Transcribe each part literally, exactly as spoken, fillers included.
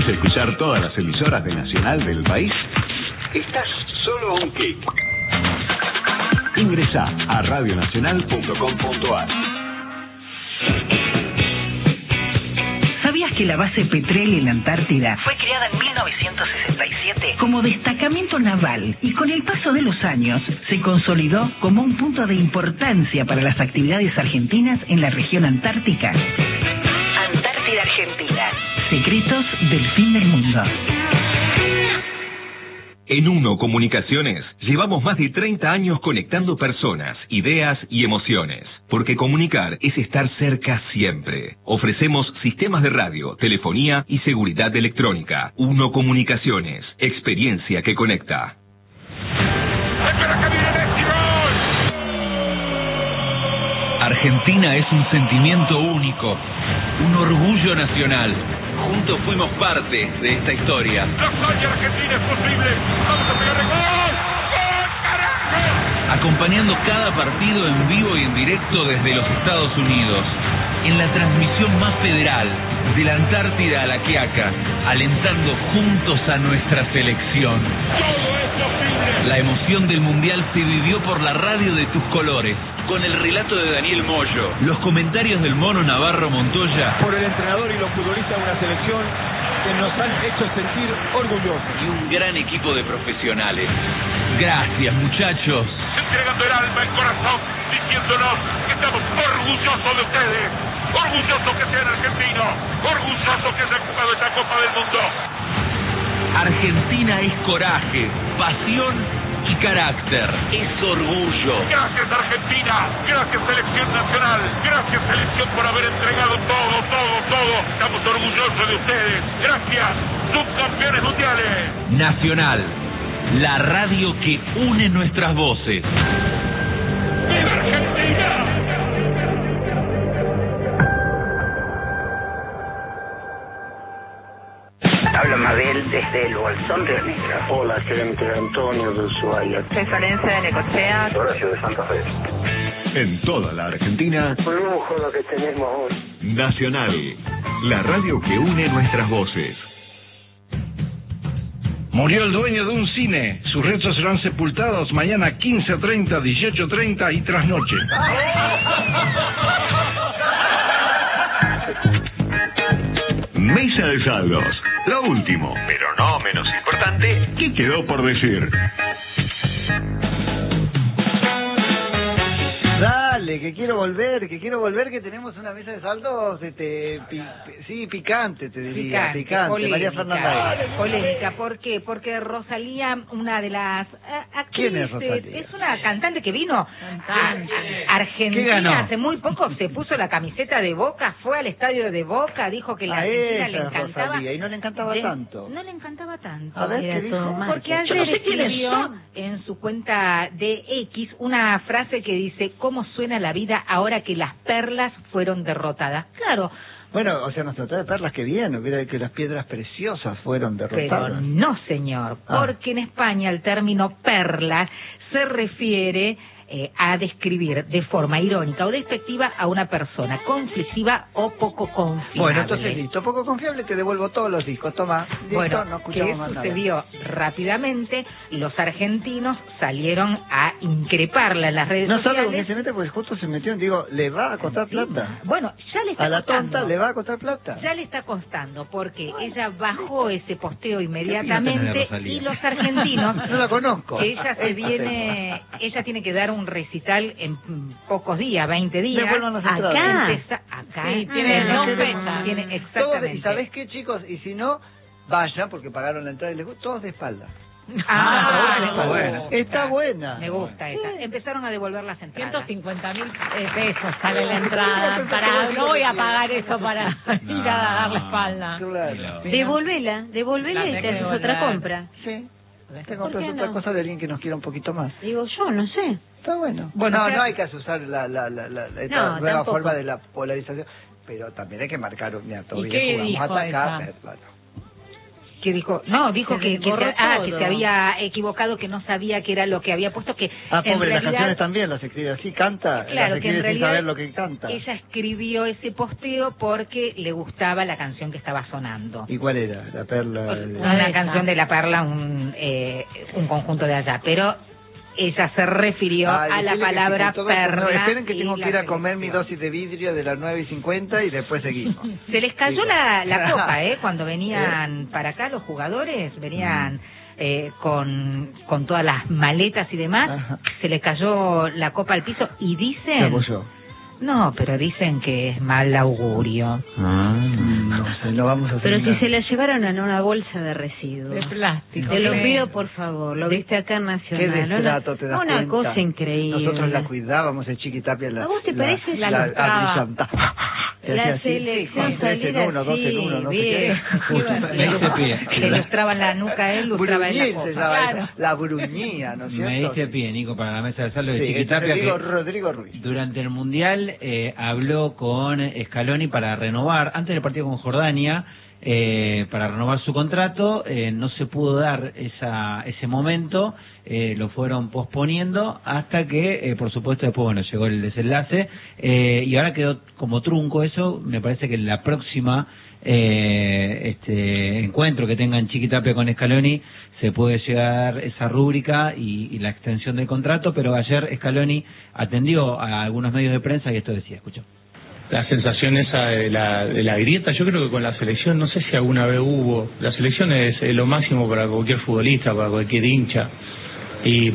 escuchar todas las emisoras de Nacional del país? Estás solo a un clic. Ingresá a radio nacional punto com punto a r. ¿Sabías que la base Petrel en la Antártida fue creada en mil novecientos sesenta y siete como destacamento naval y con el paso de los años se consolidó como un punto de importancia para las actividades argentinas en la región antártica? Antártida Argentina. Secretos del fin del mundo. En UNO Comunicaciones llevamos más de treinta años conectando personas, ideas y emociones. Porque comunicar es estar cerca siempre. Ofrecemos sistemas de radio, telefonía y seguridad electrónica. UNO Comunicaciones, experiencia que conecta. Argentina es un sentimiento único, un orgullo nacional. Juntos fuimos parte de esta historia. ¡La hazaña argentina es posible! ¡Vamos a pegar el gol! ¡Gol, carajo! Acompañando cada partido en vivo y en directo desde los Estados Unidos. En la transmisión más federal, de la Antártida a la Quiaca, alentando juntos a nuestra selección. ¡Todo es posible! La emoción del Mundial se vivió por la radio de tus colores, con el relato de Daniel Moyo, los comentarios del Mono Navarro Montoya, por el entrenador y los futbolistas de una selección que nos han hecho sentir orgullosos. Y un gran equipo de profesionales. Gracias, muchachos. Entregando el alma, el corazón, diciéndonos que estamos orgullosos de ustedes. Orgullosos que sean argentinos. Orgullosos que hayan jugado esta Copa del Mundo. Argentina es coraje, pasión y carácter. Es orgullo. Gracias, Argentina. Gracias, Selección Nacional. Gracias, Selección, por haber entregado todo, todo, todo. Estamos orgullosos de ustedes. Gracias, subcampeones mundiales. Nacional, la radio que une nuestras voces. ¡Viva Argentina! Habla Mabel desde el Bolsón Río Negro. Hola, gente, Antonio de Ushuaia. Soy Florencia de Necochea. Horacio de Santa Fe. En toda la Argentina, Un lujo lo que tenemos hoy. Nacional, la radio que une nuestras voces. Murió el dueño de un cine. Sus restos serán sepultados mañana quince treinta, dieciocho treinta y trasnoche. Mesa de saldos. Lo último, pero no menos importante, ¿qué quedó por decir? Dale, que quiero volver, que quiero volver, que tenemos una mesa de saldos, este, pi, sí, picante, te diría, Picante, picante, polémica, María Fernanda. Polémica, ¿por qué? Porque Rosalía, una de las uh, actrices, ¿Quién es Rosalía? es una cantante que vino Cantante. a Argentina. ¿Qué ganó? Hace muy poco se puso la camiseta de Boca, fue al estadio de Boca, dijo que la A Argentina esa le encantaba. Rosalía, y no le encantaba de- tanto. No le encantaba tanto. A ver, ¿qué dijo? Porque Yo ayer no sé quiénes escribió son. en su cuenta de X una frase que dice: ¿cómo suena la vida ahora que las perlas fueron derrotadas? Claro. Bueno, o sea, nos trató de perlas, que bien, hubiera que las piedras preciosas fueron Pero derrotadas. no, señor, Ah. porque en España el término perla se refiere eh, a describir de forma irónica o despectiva a una persona conflictiva o poco confiable. Bueno, entonces listo, poco confiable, te devuelvo todos los discos, toma. Listo, Bueno, no ¿qué escuchamos más nada. sucedió? Rápidamente los argentinos salieron a increparla en las redes No sabe sociales. con qué se mete, porque justo se metió, digo, le va a costar plata. Bueno, ya le está A la costando. tonta le va a costar plata. Ya le está costando, porque ella bajó ese posteo ¿Qué opinas de inmediatamente Rosalía? y los argentinos... No la conozco. Ella se Esta viene, ella tiene que dar un recital en mm, pocos días, veinte días. Devuelvan las entradas. Acá. Empeza- acá. Sí, en tiene el dos Hotel- fechas. Tiene Todos de- exactamente. ¿Y sabés qué, chicos? Y si no, vayan, porque pagaron la entrada y les gusta, todos de espalda. Ah, Está me buena. gusta. Está buena. Me gusta esa. Empezaron a devolver las entradas. ciento cincuenta mil pesos sale la entrada. Para, no voy a pagar eso para ir a dar la espalda. Claro. Devolvela, devolvela y te haces otra compra. Sí. Te ¿Por compras qué otra no? cosa de alguien que nos quiera un poquito más. Digo yo, no sé. Está bueno. Bueno, O no, sea- no hay que asusar la, la, la, la, esta No, nueva tampoco. forma de la polarización, pero también hay que marcar, mira, ¿Y todavía qué jugamos dijo a atacar, esa? eh, bueno. que dijo, no, dijo Se que, que, se, borró ah, que todo. se había equivocado, que no sabía que era lo que había puesto, que Ah, en pobre, las realidad, canciones también las escribe así, canta, claro, las que en escribe sin realidad saber lo que canta. ella escribió ese posteo porque le gustaba la canción que estaba sonando. ¿Y cuál era? La perla. el- Una Esa. canción de La Perla, un, eh, un conjunto de allá, pero ella se refirió Ay, a la decirle que palabra sí, con todo esto, perla. no, esperen que y tengo la que ir a comer mi selección. dosis de vidrio de las nueve y cincuenta y después seguimos. Se les cayó Sí. la, la copa, ¿eh? Cuando venían para acá los jugadores, Mm. venían eh, con, con todas las maletas y demás, Ajá. se les cayó la copa al piso y Se dicen... apoyó. No, pero dicen que es mal augurio. No sé, no vamos a hacer Pero si nada. se la llevaron en una bolsa de residuos. De plástico. Te lo Sí. pido, por favor. Lo viste acá en Qué Nacional. destrato, una te das una cuenta. cosa increíble. Nosotros la cuidábamos, el Chiquitapia. La, ¿A vos te la- parece? La, La la lustraba. brillantaba. Se La hacía así, selección con tres en salir uno, dos en así, uno, no sé bien. qué. Me hice pie. Que lustraba en la nuca él, lustraba en la Bruñil se copa. llama Claro. eso, la bruñía, ¿no es cierto? Me diste pie, Nico, para la mesa de sal, lo de Sí, Chiquitapia, Rodrigo, que Rodrigo Ruiz. durante el Mundial eh, habló con Scaloni para renovar, antes del partido con Jordania, eh, para renovar su contrato. Eh, no se pudo dar esa, ese momento, eh, lo fueron posponiendo hasta que, eh, por supuesto, después bueno llegó el desenlace, eh, y ahora quedó como trunco eso. Me parece que la próxima eh, este encuentro que tengan Chiquitapia con Scaloni se puede llegar esa rúbrica y, y la extensión del contrato, pero ayer Scaloni atendió a algunos medios de prensa y esto decía, escuchó. La sensación esa de la, de la grieta, yo creo que con la selección, no sé si alguna vez hubo, la selección es, es lo máximo para cualquier futbolista, para cualquier hincha, y,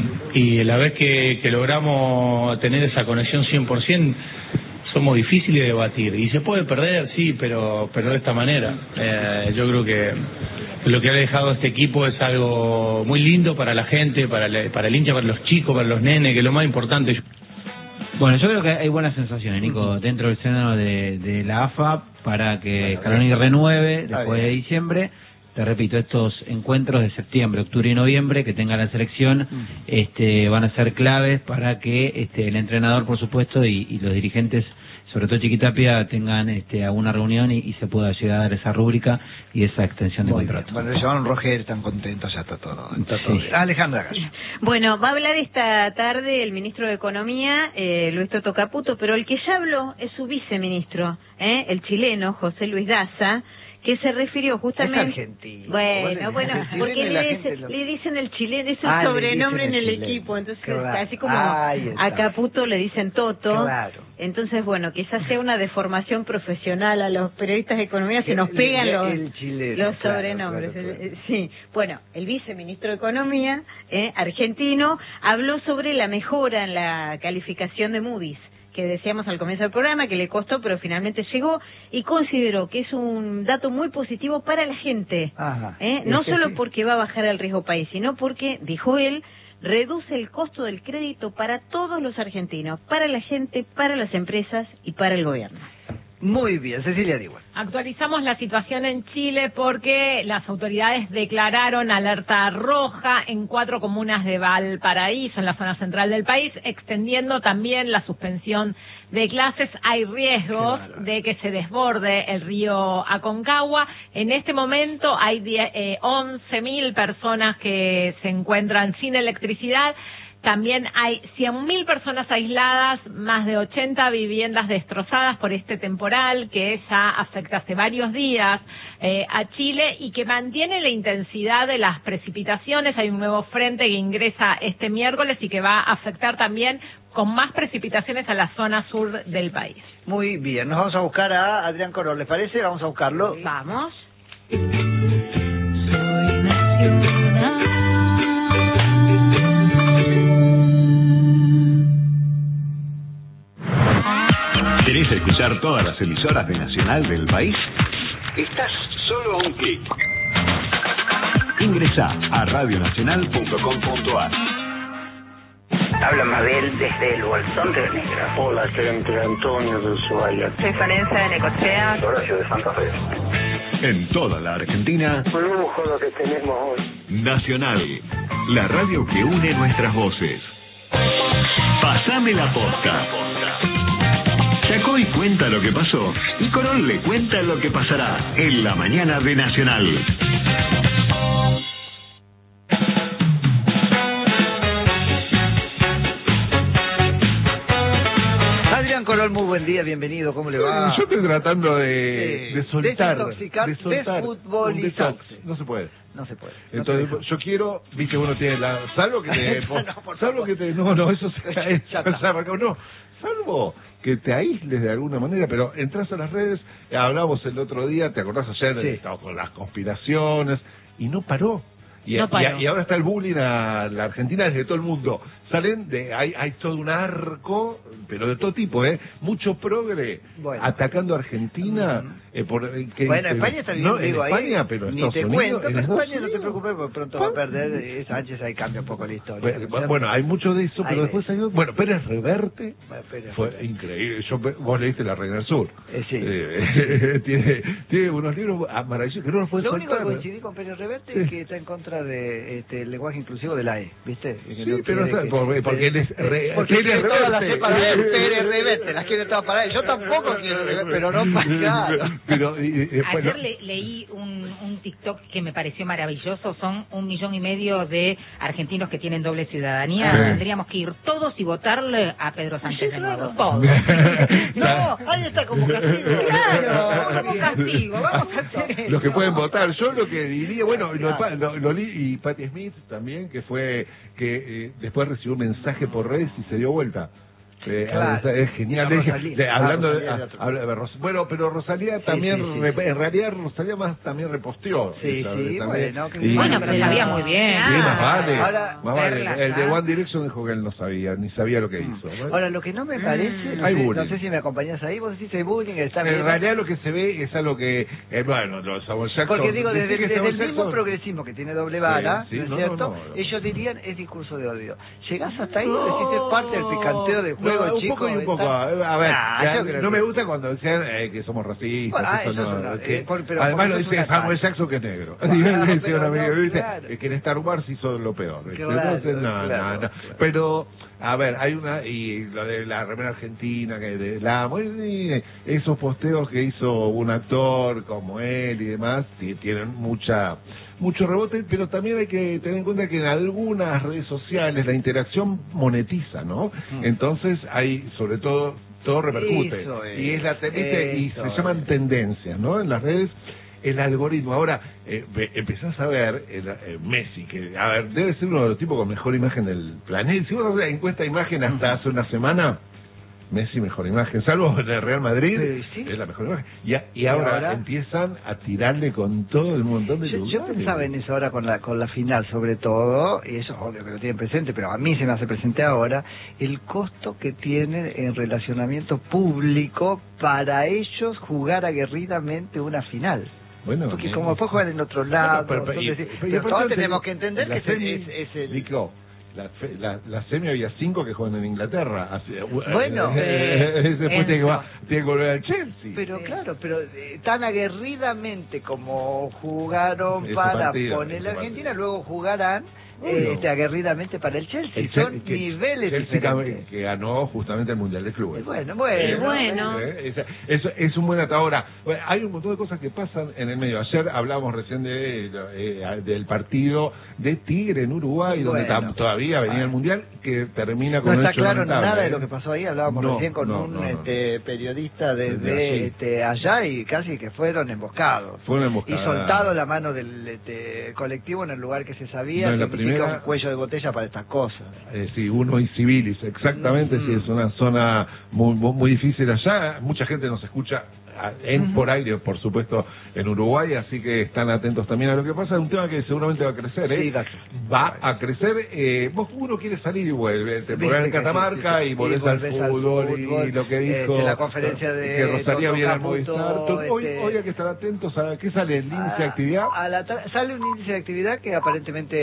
y la vez que, que logramos tener esa conexión cien por ciento, somos difíciles de batir, y se puede perder, sí, pero, pero de esta manera. Eh, yo creo que lo que ha dejado este equipo es algo muy lindo para la gente, para, la, para el hincha, para los chicos, para los nenes, que es lo más importante. Bueno, yo creo que hay buenas sensaciones, Nico, dentro del seno de, de la A F A para que Scaloni renueve después de diciembre. Te repito, estos encuentros de septiembre, octubre y noviembre que tenga la selección este, van a ser claves para que este, el entrenador, por supuesto, y, y los dirigentes, sobre todo Chiquitapia, tengan este, alguna reunión y, y se pueda llegar a dar esa rúbrica y esa extensión de Muy contrato. bien. Bueno, le llamaron Roger, están contentos, ya está todo. Está todo Sí. bien. Alejandra Gallo. Bueno, va a hablar esta tarde el ministro de Economía, eh, Luis Toto Caputo, pero el que ya habló es su viceministro, ¿eh? el chileno José Luis Daza, que se refirió justamente... Es argentino. Bueno, bueno, El chileno porque y la le, gente dice- lo- le dicen el chileno, es un Ah, le sobrenombre en dicen el el chileno. equipo, entonces Claro. así como Ahí está. a Caputo le dicen Toto, Claro. entonces bueno, quizás sea una deformación profesional a los periodistas de economía, se nos El- pegan el- los, el chileno, los claro, sobrenombres. claro, claro. Eh, eh, Sí, bueno, el viceministro de Economía eh, argentino habló sobre la mejora en la calificación de Moody's, que decíamos al comienzo del programa, que le costó, pero finalmente llegó, y consideró que es un dato muy positivo para la gente. Ajá. ¿eh? Es No que solo sí. porque va a bajar el riesgo país, sino porque, dijo él, reduce el costo del crédito para todos los argentinos, para la gente, para las empresas y para el gobierno. Muy bien, Cecilia Diwan. Actualizamos la situación en Chile porque las autoridades declararon alerta roja en cuatro comunas de Valparaíso, en la zona central del país, extendiendo también la suspensión de clases. Hay riesgos de que se desborde el río Aconcagua. En este momento hay die- eh, once mil personas que se encuentran sin electricidad. También hay cien mil personas aisladas, más de ochenta viviendas destrozadas por este temporal que ya afecta hace varios días eh, a Chile y que mantiene la intensidad de las precipitaciones. Hay un nuevo frente que ingresa este miércoles y que va a afectar también con más precipitaciones a la zona sur del país. Muy bien, nos vamos a buscar a Adrián Corol, ¿les parece? Vamos a buscarlo. Vamos. ¿Querés escuchar todas las emisoras de Nacional del país? Estás solo a un clic. Ingresá a radionacional punto com punto a r. Habla Mabel desde el Bolsón Río Negro. Hola, gente, Antonio de Ushuaia. Soy Florencia de Necochea. Horacio de Santa Fe. En toda la Argentina, Un lujo lo que tenemos hoy. Nacional, la radio que une nuestras voces. Pasame la posta. Chacoy cuenta lo que pasó y Corol le cuenta lo que pasará en la mañana de Nacional. Colón, muy buen día, bienvenido, ¿cómo le va? Yo estoy tratando de, eh, de soltar, desintoxicar, de soltar desfutbolizarse. No se puede. No se puede. Entonces, no se yo quiero, viste, uno tiene la... Salvo que te... no, no, por salvo favor. que te... No, no, eso se cae. Ya está. se arrancó, no. Salvo que te aísles de alguna manera, pero entras a las redes, hablamos el otro día, ¿te acordás ayer? Sí. Estábamos con las conspiraciones, y no paró. Y, No paró. y, y ahora está el bullying a la Argentina desde todo el mundo. Salen de, hay, hay todo un arco, pero de todo tipo, ¿eh? Mucho progre Bueno. atacando a Argentina. Mm. eh, por, eh, que, Bueno, que- España está bien, no, digo, en España, ahí, pero en ni Estados te Unidos, cuento, en pero Estados España no te Unidos. preocupes, porque pronto va a perder eh, Sánchez, ahí cambia un poco la historia. Bueno, bueno, hay mucho de eso, Ahí pero ves. después hay... Bueno, Pérez Reverte Bueno, Pérez fue Reverte. increíble. Yo, vos leíste La Reina del Sur. Eh, sí. Eh, tiene, tiene unos libros maravillosos que no los puedes Lo único que soltar. coincidí con Pérez Reverte es que está en contra de este, el lenguaje inclusivo de la E, ¿viste? Que Sí, no pero quiere no- que- porque, porque él es... re- Porque Pérez quiere todas las Reverte. E para él, Pérez Reverte, las quiere todas para él. Yo tampoco quiero Reverte, pero no para claro. Pero, y- y después Ayer no- le- leí un, un TikTok que me pareció maravilloso. Son un millón y medio de argentinos que tienen doble ciudadanía. Sí. Tendríamos que ir todos y votarle a Pedro Sánchez de nuevo. Todos. No, ahí está como castigo. Claro, como castigo. Vamos a hacer eso. Los que pueden votar, yo lo que diría, bueno, lo, lo, lo li- y Patti Smith también, que fue que eh, después recibió un mensaje por redes y se dio vuelta. Eh, Claro. Es genial. Y de- Rosalía. de- Ah, hablando de, Rosalía de ah, otro. habla de Ros- bueno, pero Rosalía Sí, también, sí, sí, re- sí. en realidad Rosalía más también reposteó. Sí, esa- sí, también. bueno, que- Y- Bueno, pero sabía muy bien. Sí, más vale. Ahora, más vale. verlas, El de ¿ah? One Direction dijo que él no sabía, ni sabía lo que hizo. ¿no? Ahora, lo que no me parece, no, Hay sé, bullying. no sé si me acompañás ahí, vos decís hay bullying, está En bien. realidad lo que se ve es algo que, eh, bueno, los Samuel Jackson... Porque digo, desde, decir que desde el Samuel mismo Jackson- progresismo que tiene doble vara, Sí, sí, ¿no es no, cierto? no, no. Ellos dirían es discurso de odio. ¿Llegás hasta ahí o decís es parte del picanteo del juego, No, un chico? poco y un poco. Está- A ver, Ah, ya, yo creo no que- me gusta cuando decían eh, que somos racistas. Bueno, ah, eso eso no, es una- que- eh, por- pero además porque lo eso es dice una Samuel talla. Jackson que es negro. Claro, Dice pero un amigo, no, ¿viste? claro. Que en Star Wars hizo lo peor. ¿viste? Claro, Entonces, no, claro, no, no. claro. Pero, a ver, hay una, y lo de la remera argentina, que de la, y esos posteos que hizo un actor como él y demás, sí, tienen mucha mucho rebote, pero también hay que tener en cuenta que en algunas redes sociales la interacción monetiza, ¿no? Mm. Entonces hay, sobre todo, todo repercute. Eso es, y es la te- ¿viste? y eso se llaman es. tendencias, ¿no? En las redes, el algoritmo. Ahora, eh, ve- empezás a ver el, eh, Messi, que, a ver, debe ser uno de los tipos con mejor imagen del planeta. Si uno encuesta imagen hasta hace una semana, Messi mejor imagen, salvo en el Real Madrid, Sí, sí. es la mejor imagen. Y, a- y ahora, ahora? empiezan a tirarle con todo el montón de Yo, yo lugares. pensaba en eso ahora con la con la final sobre todo, y eso obvio que lo tienen presente, pero a mí se me hace presente ahora, el costo que tiene en relacionamiento público para ellos jugar aguerridamente una final. Bueno, Porque eh, como después juegan en otro lado, Bueno, pero- entonces, y- sí, y- pero y todos aparte tenemos te- que entender la que es el- semi- es, es el... Nico, la, fe- la, la semi había cinco que juegan en Inglaterra. Así, Bueno, eh, eh, después tiene que, va- Enzo. tiene que volver al Chelsea. Pero claro, pero eh, tan aguerridamente como jugaron Ese para partido, poner ese la Argentina, luego jugarán Bueno. eh, este, aguerridamente para el Chelsea. El Son Chel- que- niveles Chelsea diferentes. que, que ganó justamente el Mundial de Clubes. Y bueno, bueno. bueno. Eh, es, es, es un buen dato. Ahora, bueno, hay un montón de cosas que pasan en el medio. Ayer hablamos recién de, eh, del partido de Tigre en Uruguay, donde Bueno. tam- todavía venía el Mundial, que termina con No un está hecho claro lamentable, nada de ¿eh? lo que pasó ahí. Hablábamos No, recién con no, un no, no. este, periodista Desde desde allí. este, allá y casi que fueron emboscados. Fue una emboscada. Y soltado la mano del este, colectivo en el lugar que se sabía, No, en la significa primera- un cuello de botella para estas cosas. Eh, sí, uno y civilis, exactamente, Mm. sí, es una zona muy, muy muy difícil allá. Mucha gente nos escucha a- en por aire, por supuesto, en Uruguay, así que están atentos también a lo que pasa. Es un tema que seguramente va a crecer, ¿eh? Sí, va a crecer. Va a crecer. Eh, vos, uno quiere salir y vuelve. Te Viste pones en que sí, Catamarca sí, sí. y volvés, Y volvés al, al fútbol, fútbol, y lo que dijo este, la conferencia de que Rosalía Toto viene al Caputo, Movistar. Tú- Hoy, este- hoy hay que estar atentos a qué sale el índice de A- actividad. a la tar- sale un índice de actividad que aparentemente este,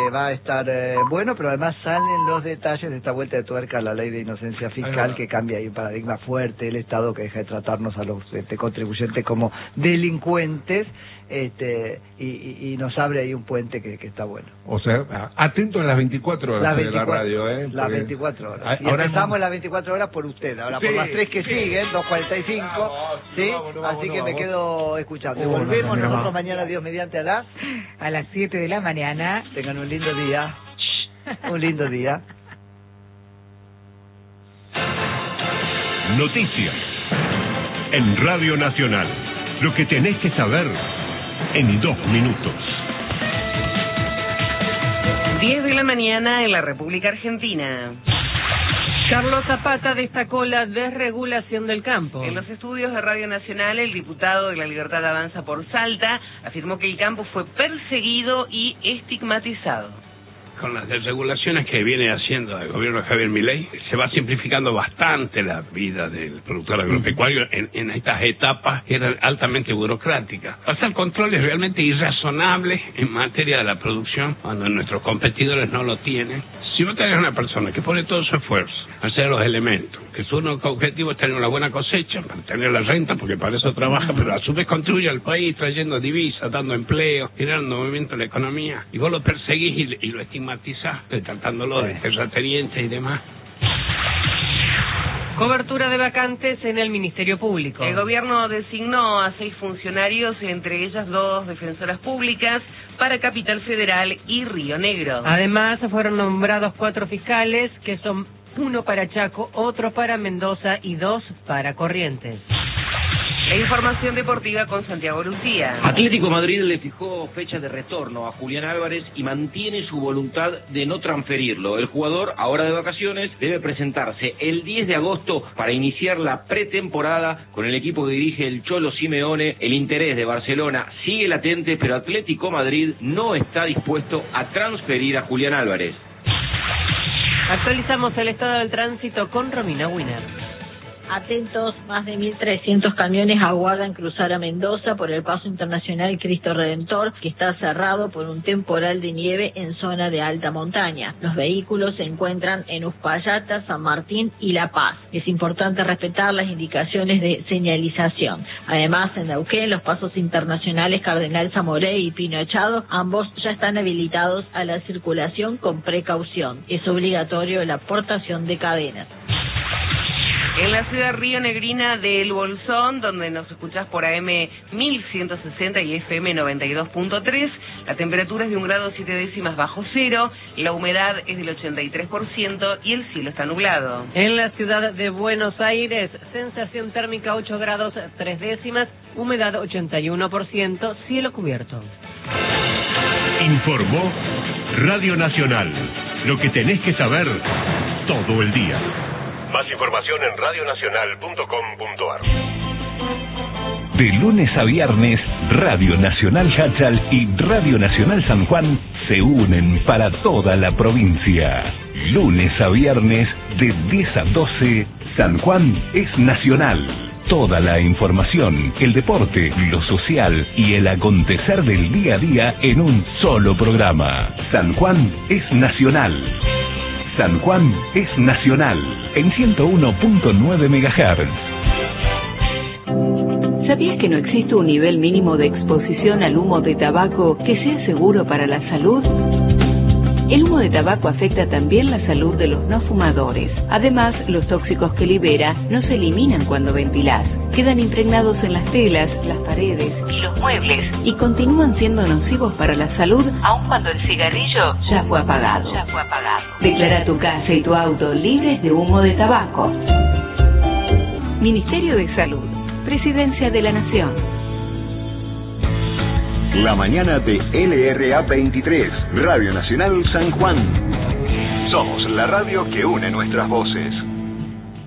que va a estar eh, bueno, pero además salen los detalles de esta vuelta de tuerca a la ley de inocencia fiscal, que cambia ahí un paradigma fuerte, el Estado que deja de tratarnos a los este, contribuyentes como delincuentes, este y, y, y nos abre ahí un puente que, que está bueno. O sea, atento a las veinticuatro horas las de veinticuatro, la radio, ¿eh? Las Porque... veinticuatro horas. Y ahora empezamos hemos... las veinticuatro horas por usted, ahora sí, por las tres que sí. siguen, dos cuarenta y cinco, vamos, ¿sí? vamos, no, vamos, Así no, que vamos. me quedo escuchando. Oh, Volvemos no, no, nosotros no. mañana, Dios mediante, a las... A las siete de la mañana. Tengan un lindo día. Un lindo día. Noticias en Radio Nacional. Lo que tenés que saber en dos minutos. diez de la mañana en la República Argentina. Carlos Zapata destacó la desregulación del campo. En los estudios de Radio Nacional, el diputado de La Libertad Avanza por Salta afirmó que el campo fue perseguido y estigmatizado. Con las desregulaciones que viene haciendo el gobierno de Javier Milei, se va simplificando bastante la vida del productor agropecuario en, en estas etapas que eran altamente burocráticas. Hacer controles realmente irrazonables en materia de la producción cuando nuestros competidores no lo tienen. Si vos tenés una persona que pone todo su esfuerzo a hacer los elementos, que su único objetivo es tener una buena cosecha, mantener la renta, porque para eso trabaja, pero a su vez contribuye al país trayendo divisas, dando empleo, generando movimiento en la economía, y vos lo perseguís y, y lo estigmatizás, tratándolo de terrateniente y demás. Cobertura de vacantes en el Ministerio Público. El gobierno designó a seis funcionarios, entre ellas dos defensoras públicas, para Capital Federal y Río Negro. Además, fueron nombrados cuatro fiscales, que son uno para Chaco, otro para Mendoza y dos para Corrientes. La información deportiva con Santiago Lucía. Atlético Madrid le fijó fecha de retorno a Julián Álvarez y mantiene su voluntad de no transferirlo. El jugador, ahora de vacaciones, debe presentarse el diez de agosto para iniciar la pretemporada con el equipo que dirige el Cholo Simeone. El interés de Barcelona sigue latente, pero Atlético Madrid no está dispuesto a transferir a Julián Álvarez. Actualizamos el estado del tránsito con Romina Wiener. Atentos, más de mil trescientos camiones aguardan cruzar a Mendoza por el paso internacional Cristo Redentor, que está cerrado por un temporal de nieve en zona de alta montaña. Los vehículos se encuentran en Uspallata, San Martín y La Paz. Es importante respetar las indicaciones de señalización. Además, en Neuquén, los pasos internacionales Cardenal Zamoré y Pino Echado, ambos ya están habilitados a la circulación con precaución. Es obligatorio la portación de cadenas. En la ciudad rionegrina de El Bolsón, donde nos escuchás por A M mil ciento sesenta y F M noventa y dos punto tres, la temperatura es de un grado siete décimas bajo cero, la humedad es del ochenta y tres por ciento y el cielo está nublado. En la ciudad de Buenos Aires, sensación térmica ocho grados tres décimas, humedad ochenta y uno por ciento, cielo cubierto. Informó Radio Nacional. Lo que tenés que saber todo el día. Más información en radio nacional punto com punto ar. De lunes a viernes, Radio Nacional Hachal y Radio Nacional San Juan se unen para toda la provincia. Lunes a viernes, de diez a doce, San Juan es nacional. Toda la información, el deporte, lo social y el acontecer del día a día en un solo programa. San Juan es nacional. San Juan es nacional, en ciento uno punto nueve megahertz. ¿Sabías que no existe un nivel mínimo de exposición al humo de tabaco que sea seguro para la salud? El humo de tabaco afecta también la salud de los no fumadores. Además, los tóxicos que libera no se eliminan cuando ventilás. Quedan impregnados en las telas, las paredes y los muebles y continúan siendo nocivos para la salud aun cuando el cigarrillo ya fue apagado. Ya fue apagado. Declara tu casa y tu auto libres de humo de tabaco. Ministerio de Salud. Presidencia de la Nación. La mañana de L R A veintitrés, Radio Nacional San Juan. Somos la radio que une nuestras voces.